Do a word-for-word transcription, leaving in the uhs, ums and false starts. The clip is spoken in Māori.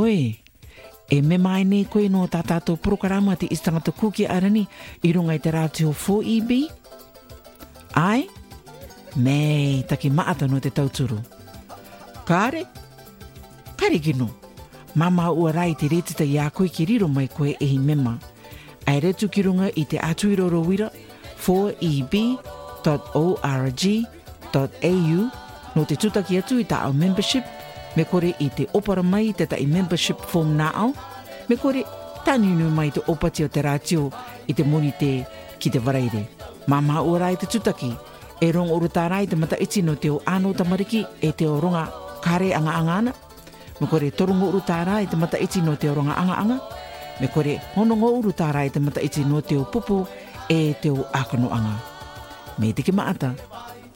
Oe, e me mai nei koe no tā tātou prokarama te istangata kuki arani i runga i te rātio four E B? Ai? Mei, taki maata no te tauturu. Kāre? Kare kino. Mama ua rai te retita i a koe ki riro mai koe e hi mema. Ai retu ki runga i te atuiroro wira four E B dot org dot A U no te tutaki atu i ta au membership me kore i te opara mai te ta i membership form na au me kore taninu mai te opati o te rātio i te moni te ki te waraire. Mama ua rai te tutaki e rong uru tā rai te mata iti no te o ano tamariki e te o ronga kare anga anga ana me kore torungo uru tā rai te mata iti no te o ronga anga anga me kore honongo uru tāra e te mata iti no te o pupu e te o akano anga. Me te ki maata,